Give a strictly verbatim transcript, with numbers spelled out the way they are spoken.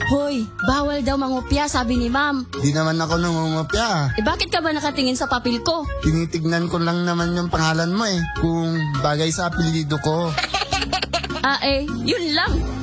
Hoy, bawal daw mangopya, sabi ni ma'am. Di naman ako nangungopya. Eh bakit ka ba nakatingin sa papel ko? Tinitignan ko lang naman yung pangalan mo eh. Kung bagay sa apelyido ko. Ah eh, yun lang.